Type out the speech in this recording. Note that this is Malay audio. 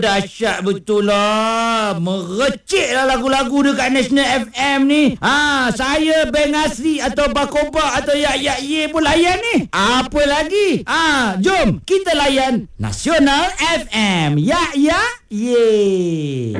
dahsyat betul lah. Merecik lah lagu-lagu dekat National FM ni. Saya Beng Asri atau Bakoba atau Yak Ye pun layan ni. Apa lagi? Jom kita layan Nasional FM. Yak Ye.